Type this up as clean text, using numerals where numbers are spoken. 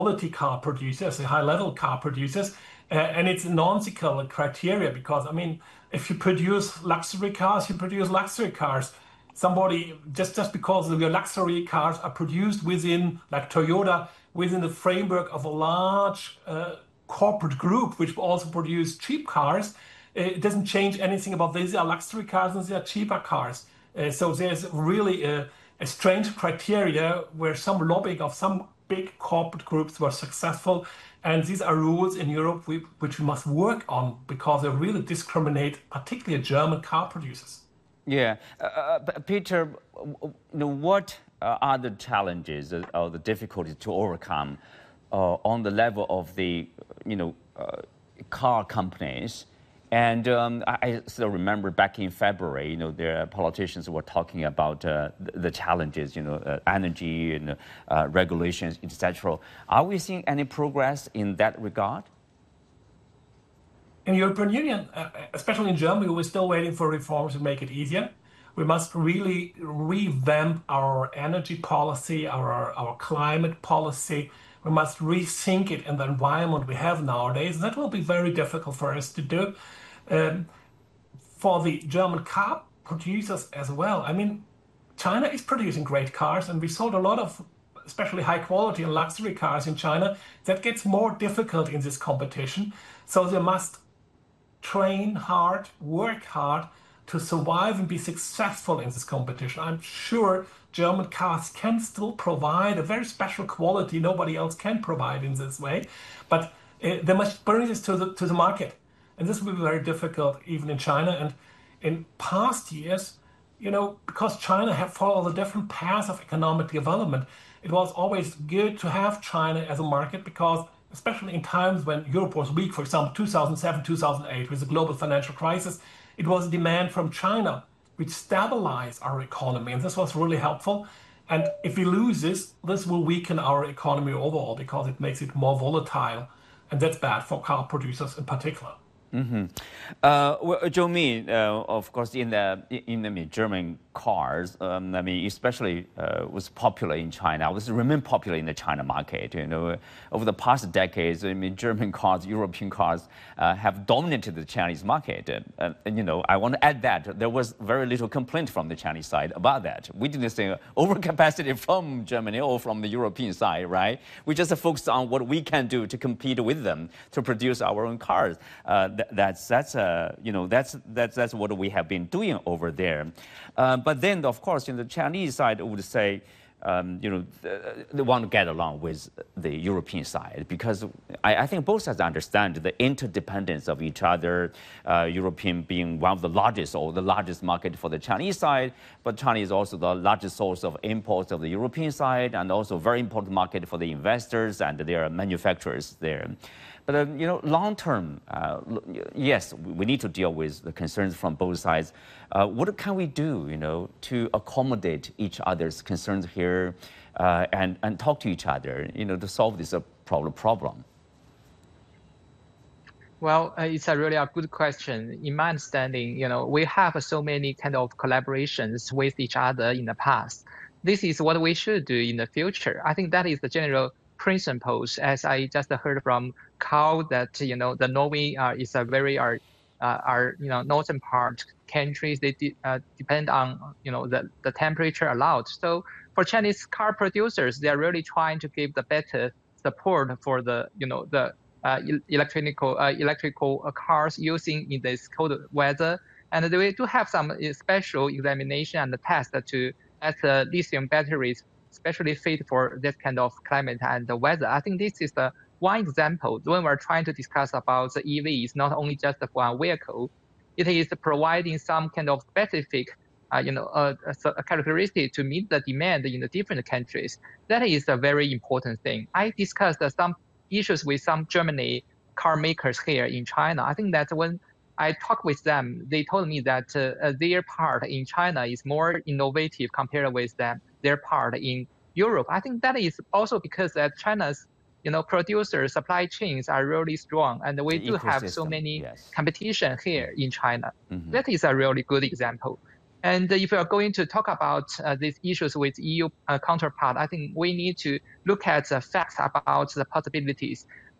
quality car producers, the high-level car producers, and it's a nonsensical criteria because I mean, if you produce luxury cars, you produce luxury cars. Somebody just because your luxury cars are produced within, like Toyota, within the framework of a large corporate group, which also produce cheap cars, it doesn't change anything about these are luxury cars and these are cheaper cars. So there's really a strange criteria where some lobbying of some big corporate groups were successful. And these are rules in Europe which we must work on because they really discriminate, particularly German car producers. Yeah, Peter, what are the challenges or the difficulties to overcome on the level of the car companies? And I still remember back in February, the politicians were talking about the challenges, energy and regulations, etc. Are we seeing any progress in that regard? In the European Union, especially in Germany, we're still waiting for reforms to make it easier. We must really revamp our energy policy, our climate policy. We must rethink it in the environment we have nowadays. That will be very difficult for us to do. For the German car producers as well. I mean, China is producing great cars, and we sold a lot of especially high quality and luxury cars in China. That gets more difficult in this competition. So they must train hard, work hard to survive and be successful in this competition. I'm sure German cars can still provide a very special quality nobody else can provide in this way, but they must bring this to the market. And this will be very difficult even in China. And in past years, because China had followed a different path of economic development, it was always good to have China as a market because especially in times when Europe was weak, for example, 2007, 2008, with the global financial crisis, it was demand from China which stabilized our economy. And this was really helpful. And if we lose this will weaken our economy overall because it makes it more volatile. And that's bad for car producers in particular. Mm-hmm. Well, Zhou Mi, of course, in the German cars, I mean, especially was popular in China, was remain popular in the China market. Over the past decades, I mean, German cars, European cars have dominated the Chinese market. And I want to add that there was very little complaint from the Chinese side about that. We didn't say overcapacity from Germany or from the European side, right? We just focused on what we can do to compete with them to produce our own cars. That's what we have been doing over there. But then, of course, the Chinese side would say, they want to get along with the European side because I think both sides understand the interdependence of each other. European being one of the largest or the largest market for the Chinese side, but China is also the largest source of imports of the European side and also a very important market for the investors and their manufacturers there. But long term, yes, we need to deal with the concerns from both sides. What can we do, to accommodate each other's concerns here, and talk to each other, to solve this problem? Well, it's really a good question. In my understanding, we have so many kind of collaborations with each other in the past. This is what we should do in the future. I think that is the general principles, as I just heard from Carl, that the Norway is a very northern part countries. They depend on the temperature allowed. So for Chinese car producers, they are really trying to give the better support for the electrical cars using in this cold weather. And they do have some special examination and test as lithium batteries especially fit for this kind of climate and the weather. I think this is the one example when we're trying to discuss about the EVs, not only just one vehicle, it is providing some kind of specific, a characteristic to meet the demand in the different countries. That is a very important thing. I discussed some issues with some Germany car makers here in China. I think that when I talked with them, they told me that their part in China is more innovative compared with their part in Europe. I think that is also because that China's producers supply chains are really strong, and we do have so many competition here in China. Mm-hmm. That is a really good example. And if we are going to talk about these issues with EU counterpart, I think we need to look at the facts about the possibilities.